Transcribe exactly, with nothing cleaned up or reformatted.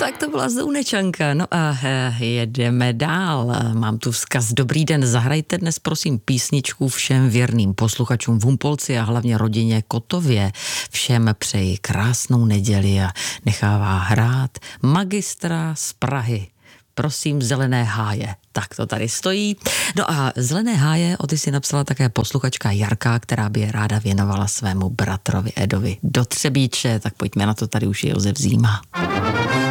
Tak to byla Zounečanka. No a jedeme dál. Mám tu vzkaz. Dobrý den, zahrajte dnes prosím písničku všem věrným posluchačům v Humpolci a hlavně rodině Kotově. Všem přeji krásnou neděli a nechává hrát Magistra z Prahy. Prosím, Zelené háje. Tak to tady stojí. No a Zelené háje o ty si napsala také posluchačka Jarka, která by je ráda věnovala svému bratrovi Edovi do Třebíče. Tak pojďme na to, tady už je Josef Zíma.